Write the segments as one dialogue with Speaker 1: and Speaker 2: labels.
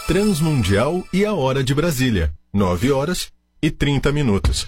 Speaker 1: Transmundial e a hora de Brasília, 9h30.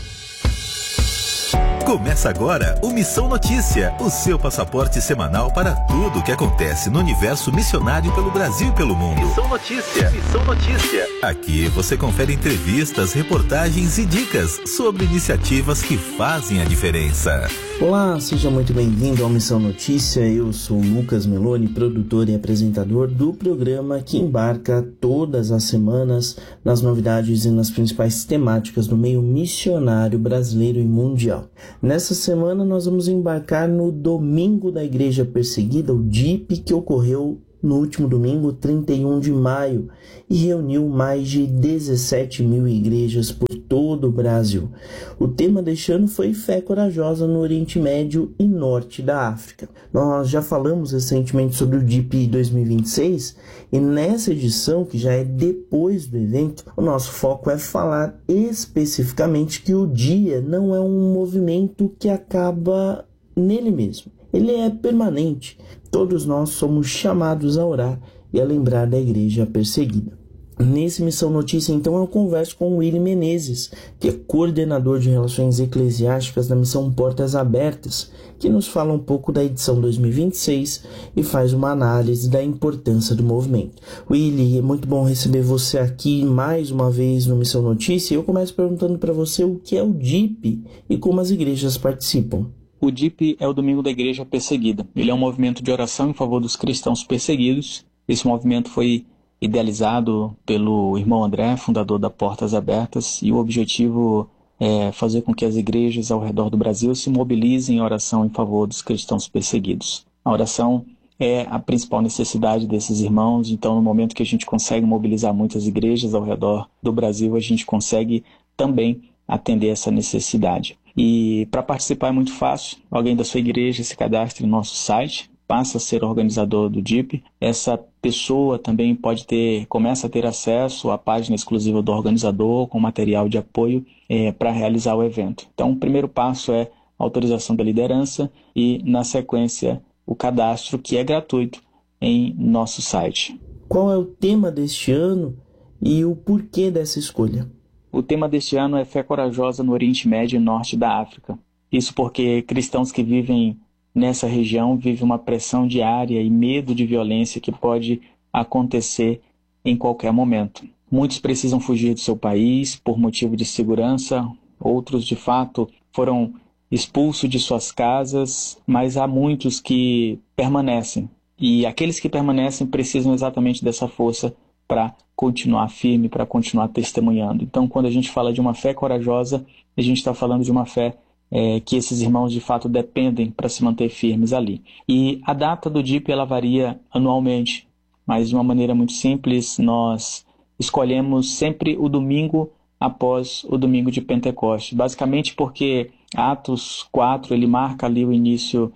Speaker 2: Começa agora o Missão Notícia, o seu passaporte semanal para tudo o que acontece no universo missionário pelo Brasil e pelo mundo. Missão Notícia, Missão Notícia. Aqui você confere entrevistas, reportagens e dicas sobre iniciativas que fazem a diferença.
Speaker 3: Olá, seja muito bem-vindo ao Missão Notícia. Eu sou Lucas Meloni, produtor e apresentador do programa que embarca todas as semanas nas novidades e nas principais temáticas do meio missionário brasileiro e mundial. Nessa semana nós vamos embarcar no Domingo da Igreja Perseguida, o DIP, que ocorreu no último domingo, 31 de maio, e reuniu mais de 17 mil igrejas por todo o Brasil. O tema deste ano foi Fé Corajosa no Oriente Médio e Norte da África. Nós já falamos recentemente sobre o DIP 2026 e nessa edição, que já é depois do evento, o nosso foco é falar especificamente que o dia não é um movimento que acaba nele mesmo. Ele é permanente. Todos nós somos chamados a orar e a lembrar da igreja perseguida. Nesse Missão Notícia, então, eu converso com o Willy Menezes, que é coordenador de Relações Eclesiásticas da Missão Portas Abertas, que nos fala um pouco da edição 2026 e faz uma análise da importância do movimento. Willy, é muito bom receber você aqui mais uma vez no Missão Notícia. Eu começo perguntando para você o que é o DIP e como as igrejas participam.
Speaker 4: O DIP é o Domingo da Igreja Perseguida. Ele é um movimento de oração em favor dos cristãos perseguidos. Esse movimento foi idealizado pelo irmão André, fundador da Portas Abertas, e o objetivo é fazer com que as igrejas ao redor do Brasil se mobilizem em oração em favor dos cristãos perseguidos. A oração é a principal necessidade desses irmãos, então no momento que a gente consegue mobilizar muitas igrejas ao redor do Brasil, a gente consegue também atender essa necessidade. E para participar é muito fácil, alguém da sua igreja se cadastra no nosso site, passa a ser organizador do DIP. Essa pessoa também começa a ter acesso à página exclusiva do organizador com material de apoio para realizar o evento. Então o primeiro passo é a autorização da liderança e, na sequência, o cadastro, que é gratuito em nosso site.
Speaker 3: Qual é o tema deste ano e o porquê dessa escolha?
Speaker 4: O tema deste ano é Fé Corajosa no Oriente Médio e Norte da África. Isso porque cristãos que vivem nessa região vivem uma pressão diária e medo de violência que pode acontecer em qualquer momento. Muitos precisam fugir do seu país por motivo de segurança, outros, de fato, foram expulsos de suas casas, mas há muitos que permanecem. E aqueles que permanecem precisam exatamente dessa força para continuar firme, para continuar testemunhando. Então, quando a gente fala de uma fé corajosa, a gente está falando de uma fé que esses irmãos de fato dependem para se manter firmes ali. E a data do DIP ela varia anualmente, mas de uma maneira muito simples, nós escolhemos sempre o domingo após o domingo de Pentecostes, basicamente porque Atos 4 ele marca ali o início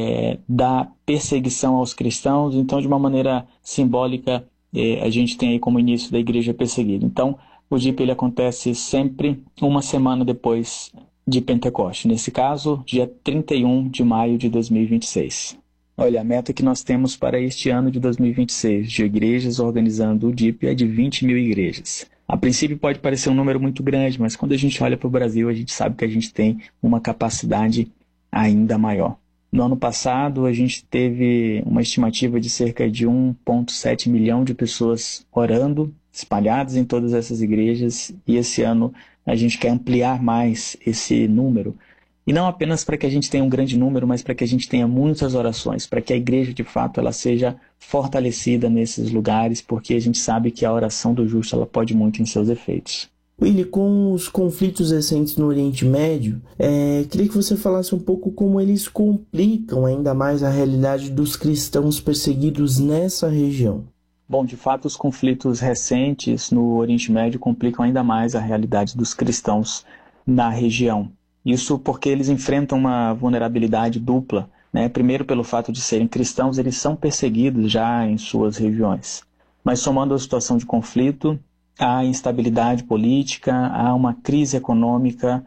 Speaker 4: da perseguição aos cristãos, então de uma maneira simbólica a gente tem aí como início da igreja perseguida. Então, o DIP ele acontece sempre uma semana depois de Pentecostes. Nesse caso, dia 31 de maio de 2026. Olha, a meta que nós temos para este ano de 2026 de igrejas organizando o DIP é de 20 mil igrejas. A princípio pode parecer um número muito grande, mas quando a gente olha para o Brasil, a gente sabe que a gente tem uma capacidade ainda maior. No ano passado, a gente teve uma estimativa de cerca de 1,7 milhão de pessoas orando, espalhadas em todas essas igrejas, e esse ano a gente quer ampliar mais esse número. E não apenas para que a gente tenha um grande número, mas para que a gente tenha muitas orações, para que a igreja, de fato, ela seja fortalecida nesses lugares, porque a gente sabe que a oração do justo ela pode muito em seus efeitos.
Speaker 3: Willy, com os conflitos recentes no Oriente Médio, queria que você falasse um pouco como eles complicam ainda mais a realidade dos cristãos perseguidos nessa região.
Speaker 4: Bom, de fato, os conflitos recentes no Oriente Médio complicam ainda mais a realidade dos cristãos na região. Isso porque eles enfrentam uma vulnerabilidade dupla, né? Primeiro, pelo fato de serem cristãos, eles são perseguidos já em suas regiões. Mas somando a situação de conflito, há instabilidade política, há uma crise econômica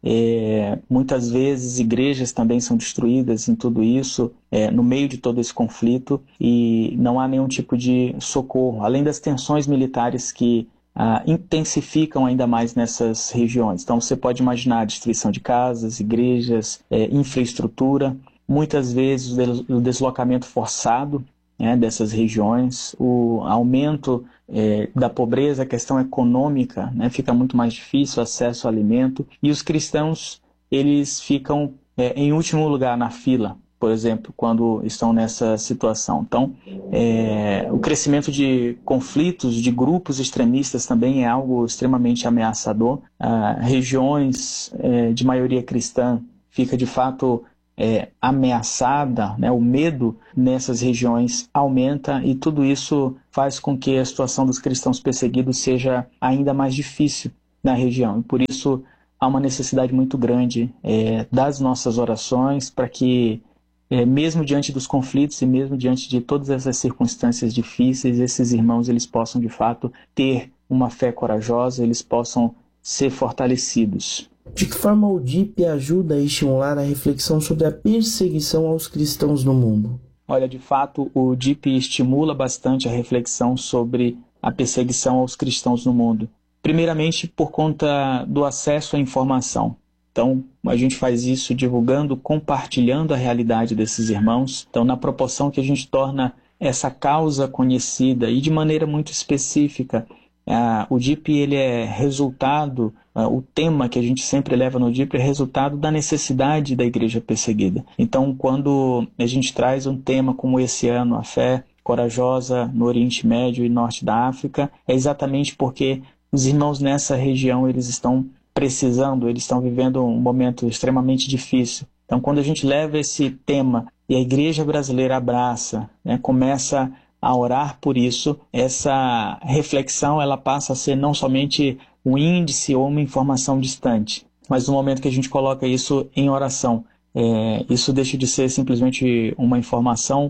Speaker 4: Muitas vezes igrejas também são destruídas em tudo isso, no meio de todo esse conflito, e não há nenhum tipo de socorro, além das tensões militares que intensificam ainda mais nessas regiões. Então você pode imaginar a destruição de casas, igrejas, infraestrutura, muitas vezes o deslocamento forçado, dessas regiões, o aumento da pobreza, a questão econômica, fica muito mais difícil o acesso ao alimento, e os cristãos eles ficam em último lugar na fila, por exemplo, quando estão nessa situação. Então, o crescimento de conflitos, de grupos extremistas também é algo extremamente ameaçador. Regiões de maioria cristã fica de fato ameaçada, o medo nessas regiões aumenta, e tudo isso faz com que a situação dos cristãos perseguidos seja ainda mais difícil na região. E por isso há uma necessidade muito grande das nossas orações para que, mesmo diante dos conflitos e mesmo diante de todas essas circunstâncias difíceis, esses irmãos eles possam de fato ter uma fé corajosa, eles possam ser fortalecidos.
Speaker 3: De que forma o DIP ajuda a estimular a reflexão sobre a perseguição aos cristãos no mundo?
Speaker 4: Olha, de fato, o DIP estimula bastante a reflexão sobre a perseguição aos cristãos no mundo. Primeiramente, por conta do acesso à informação. Então, a gente faz isso divulgando, compartilhando a realidade desses irmãos. Então, na proporção que a gente torna essa causa conhecida e de maneira muito específica, o DIP ele é resultado, o tema que a gente sempre leva no DIP é resultado da necessidade da igreja perseguida. Então, quando a gente traz um tema como esse ano, a fé corajosa no Oriente Médio e Norte da África, é exatamente porque os irmãos nessa região eles estão precisando, eles estão vivendo um momento extremamente difícil. Então, quando a gente leva esse tema e a igreja brasileira abraça, começa a orar por isso, essa reflexão ela passa a ser não somente um índice ou uma informação distante, mas no momento que a gente coloca isso em oração, isso deixa de ser simplesmente uma informação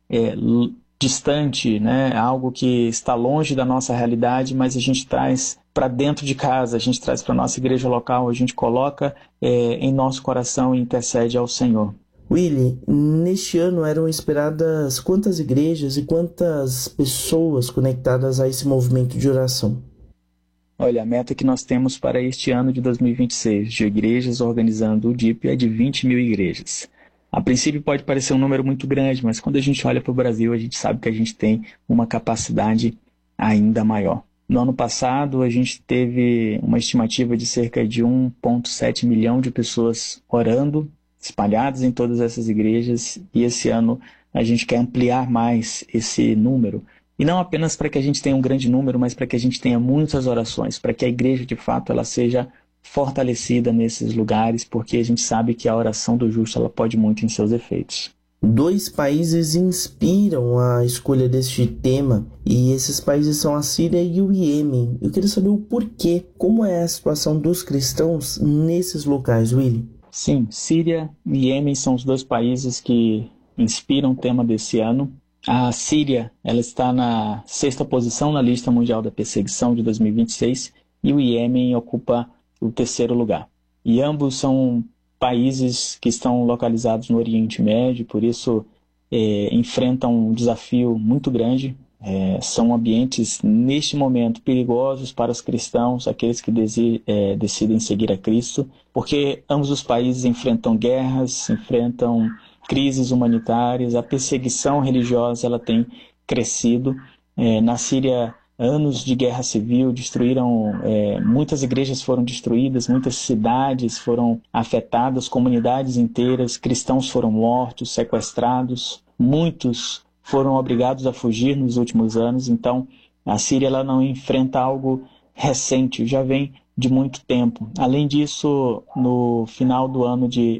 Speaker 4: distante, algo que está longe da nossa realidade, mas a gente traz para dentro de casa, a gente traz para a nossa igreja local, a gente coloca em nosso coração e intercede ao Senhor.
Speaker 3: Willy, neste ano eram esperadas quantas igrejas e quantas pessoas conectadas a esse movimento de oração?
Speaker 4: Olha, a meta que nós temos para este ano de 2026 de igrejas organizando o DIP é de 20 mil igrejas. A princípio pode parecer um número muito grande, mas quando a gente olha para o Brasil, a gente sabe que a gente tem uma capacidade ainda maior. No ano passado, a gente teve uma estimativa de cerca de 1,7 milhão de pessoas orando, espalhados em todas essas igrejas, e esse ano a gente quer ampliar mais esse número. E não apenas para que a gente tenha um grande número, mas para que a gente tenha muitas orações, para que a igreja de fato ela seja fortalecida nesses lugares, porque a gente sabe que a oração do justo ela pode muito em seus efeitos.
Speaker 3: 2 países inspiram a escolha deste tema, e esses países são a Síria e o Iêmen. Eu queria saber o porquê, como é a situação dos cristãos nesses locais, Willy?
Speaker 4: Sim, Síria e Iêmen são os 2 países que inspiram o tema desse ano. A Síria ela está na 6ª posição na lista mundial da perseguição de 2026 e o Iêmen ocupa o 3º lugar. E ambos são países que estão localizados no Oriente Médio, por isso enfrentam um desafio muito grande. São ambientes, neste momento, perigosos para os cristãos, aqueles que decidem seguir a Cristo, porque ambos os países enfrentam guerras, enfrentam crises humanitárias, a perseguição religiosa ela tem crescido. Na Síria, anos de guerra civil destruíram, muitas igrejas foram destruídas, muitas cidades foram afetadas, comunidades inteiras, cristãos foram mortos, sequestrados, muitos foram obrigados a fugir nos últimos anos. Então, a Síria ela não enfrenta algo recente, já vem de muito tempo. Além disso, no final do ano de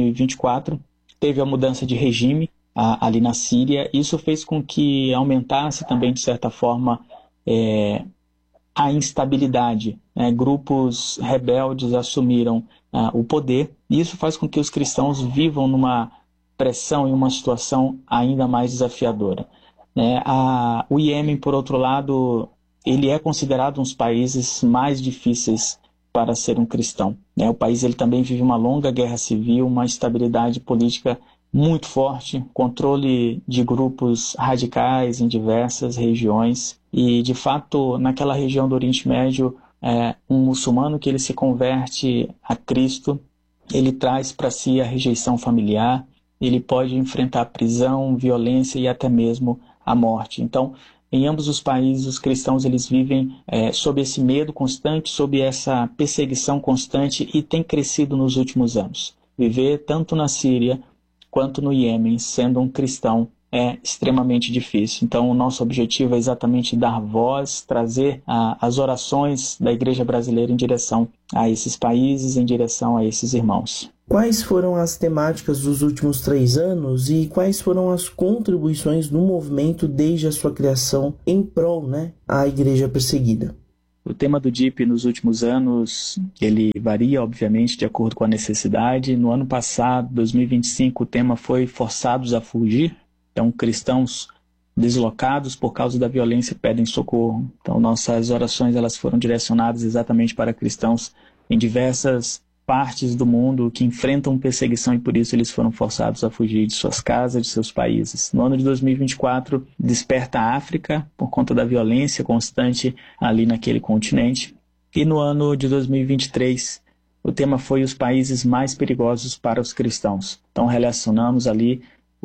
Speaker 4: 2024, teve a mudança de regime ali na Síria. Isso fez com que aumentasse também, de certa forma, a instabilidade. Grupos rebeldes assumiram o poder, e isso faz com que os cristãos vivam numa pressão em uma situação ainda mais desafiadora. O Iêmen, por outro lado, ele é considerado um dos países mais difíceis para ser um cristão. O país ele também vive uma longa guerra civil, uma instabilidade política muito forte, controle de grupos radicais em diversas regiões. E, de fato, naquela região do Oriente Médio, um muçulmano que ele se converte a Cristo, ele traz para si a rejeição familiar, ele pode enfrentar prisão, violência e até mesmo a morte. Então, em ambos os países, os cristãos eles vivem sob esse medo constante, sob essa perseguição constante e tem crescido nos últimos anos. Viver tanto na Síria quanto no Iêmen, sendo um cristão, é extremamente difícil. Então, o nosso objetivo é exatamente dar voz, trazer as orações da Igreja Brasileira em direção a esses países, em direção a esses irmãos.
Speaker 3: Quais foram as temáticas dos últimos 3 anos e quais foram as contribuições do movimento desde a sua criação em prol, à Igreja Perseguida?
Speaker 4: O tema do DIP nos últimos anos, ele varia, obviamente, de acordo com a necessidade. No ano passado, 2025, o tema foi Forçados a Fugir. Então, cristãos deslocados por causa da violência pedem socorro. Então, nossas orações elas foram direcionadas exatamente para cristãos em diversas partes do mundo que enfrentam perseguição e por isso eles foram forçados a fugir de suas casas, de seus países. No ano de 2024, desperta a África por conta da violência constante ali naquele continente. E no ano de 2023, o tema foi os países mais perigosos para os cristãos. Então relacionamos ali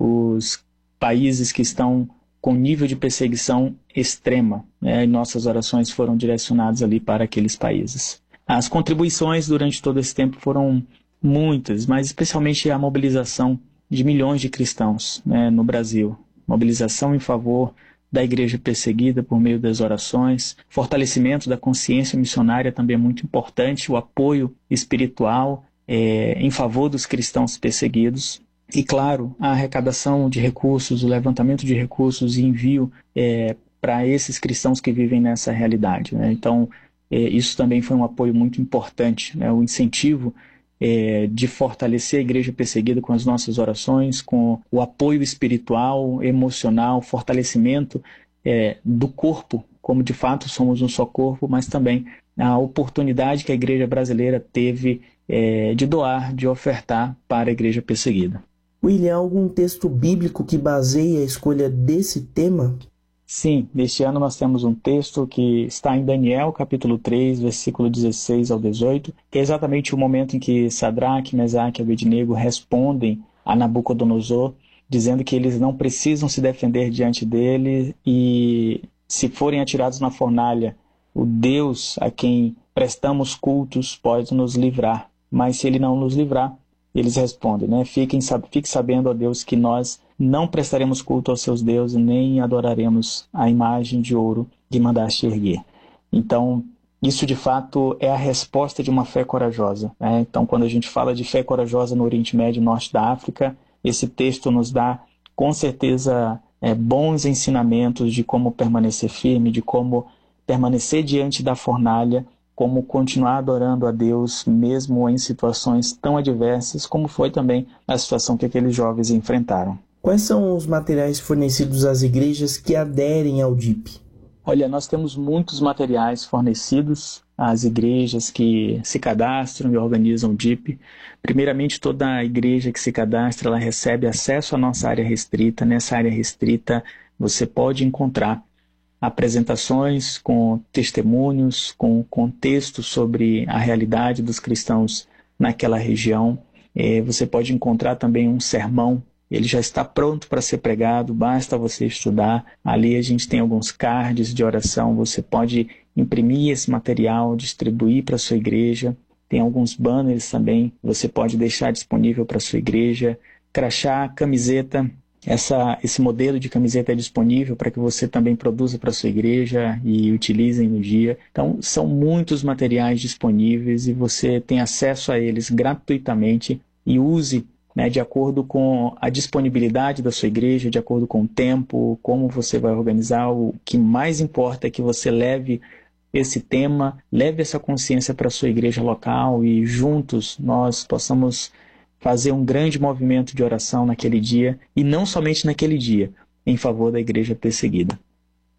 Speaker 4: os países que estão com nível de perseguição extrema, e nossas orações foram direcionadas ali para aqueles países. As contribuições durante todo esse tempo foram muitas, mas especialmente a mobilização de milhões de cristãos no Brasil. Mobilização em favor da igreja perseguida por meio das orações, fortalecimento da consciência missionária também é muito importante, o apoio espiritual em favor dos cristãos perseguidos. E, claro, a arrecadação de recursos, o levantamento de recursos e envio para esses cristãos que vivem nessa realidade. Então, isso também foi um apoio muito importante, o incentivo de fortalecer a igreja perseguida com as nossas orações, com o apoio espiritual, emocional, fortalecimento do corpo, como de fato somos um só corpo, mas também a oportunidade que a igreja brasileira teve de doar, de ofertar para a igreja perseguida.
Speaker 3: William, algum texto bíblico que baseie a escolha desse tema?
Speaker 4: Sim, neste ano nós temos um texto que está em Daniel, capítulo 3, versículo 16 ao 18, que é exatamente o momento em que Sadraque, Mesaque e Abednego respondem a Nabucodonosor, dizendo que eles não precisam se defender diante dele e, se forem atirados na fornalha, o Deus a quem prestamos cultos pode nos livrar, mas se ele não nos livrar, eles respondem, Fique sabendo, ó Deus, que nós não prestaremos culto aos seus deuses, nem adoraremos a imagem de ouro que mandaste erguer. Então, isso de fato é a resposta de uma fé corajosa. Então, quando a gente fala de fé corajosa no Oriente Médio e Norte da África, esse texto nos dá, com certeza, bons ensinamentos de como permanecer firme, de como permanecer diante da fornalha, como continuar adorando a Deus mesmo em situações tão adversas como foi também a situação que aqueles jovens enfrentaram.
Speaker 3: Quais são os materiais fornecidos às igrejas que aderem ao DIP?
Speaker 4: Olha, nós temos muitos materiais fornecidos às igrejas que se cadastram e organizam o DIP. Primeiramente, toda a igreja que se cadastra, ela recebe acesso à nossa área restrita. Nessa área restrita, você pode encontrar apresentações com testemunhos, com contexto sobre a realidade dos cristãos naquela região. Você pode encontrar também um sermão, ele já está pronto para ser pregado, basta você estudar. Ali a gente tem alguns cards de oração, você pode imprimir esse material, distribuir para a sua igreja. Tem alguns banners também, você pode deixar disponível para a sua igreja. Crachá, camiseta. Esse modelo de camiseta é disponível para que você também produza para a sua igreja e utilizem no dia. Então, são muitos materiais disponíveis e você tem acesso a eles gratuitamente e use de acordo com a disponibilidade da sua igreja, de acordo com o tempo, como você vai organizar. O que mais importa é que você leve esse tema, leve essa consciência para a sua igreja local e juntos nós possamos fazer um grande movimento de oração naquele dia, e não somente naquele dia, em favor da igreja perseguida.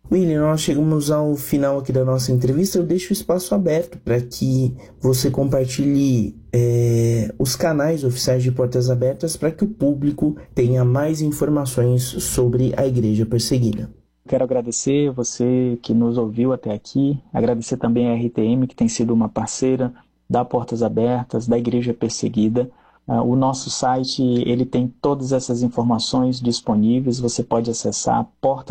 Speaker 3: William, nós chegamos ao final aqui da nossa entrevista. Eu deixo o espaço aberto para que você compartilhe os canais oficiais de Portas Abertas para que o público tenha mais informações sobre a Igreja Perseguida.
Speaker 4: Quero agradecer você que nos ouviu até aqui, agradecer também a RTM, que tem sido uma parceira da Portas Abertas, da Igreja Perseguida. O nosso site ele tem todas essas informações disponíveis, você pode acessar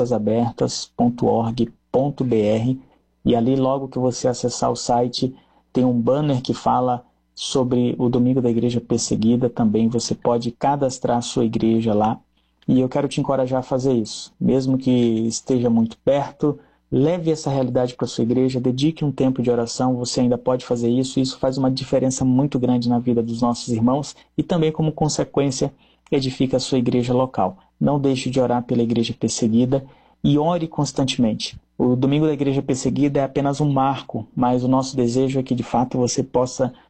Speaker 4: portasabertas.org.br e ali logo que você acessar o site tem um banner que fala sobre o Domingo da Igreja Perseguida, também você pode cadastrar a sua igreja lá e eu quero te encorajar a fazer isso, mesmo que esteja muito perto. Leve essa realidade para a sua igreja, dedique um tempo de oração, você ainda pode fazer isso. Isso faz uma diferença muito grande na vida dos nossos irmãos e também, como consequência, edifica a sua igreja local. Não deixe de orar pela Igreja Perseguida e ore constantemente. O Domingo da Igreja Perseguida é apenas um marco, mas o nosso desejo é que, de fato, você possa